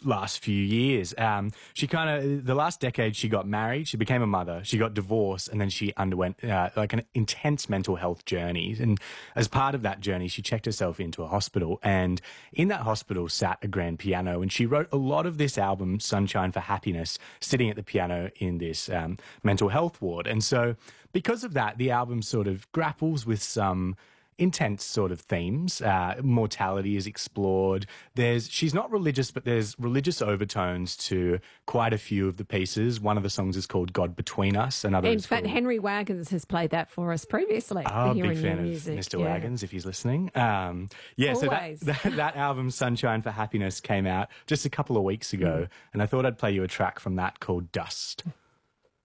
last few years. The last decade, she got married, she became a mother, she got divorced, and then she underwent like an intense mental health journey. And as part of that journey, she checked herself into a hospital, and in that hospital sat a grand piano, and she wrote a lot of this album, Sunshine for Happiness, sitting at the piano in this mental health ward. And so because of that, the album sort of grapples with some intense sort of themes. Mortality is explored. She's not religious, but there's religious overtones to quite a few of the pieces. One of the songs is called God Between Us. Another In is fact, called... Henry Wagons has played that for us previously. Oh, Here big in fan New of Music. Mr. Yeah. Wagons, if he's listening. So that album, Sunshine for Happiness, came out just a couple of weeks ago, and I thought I'd play you a track from that called Dust.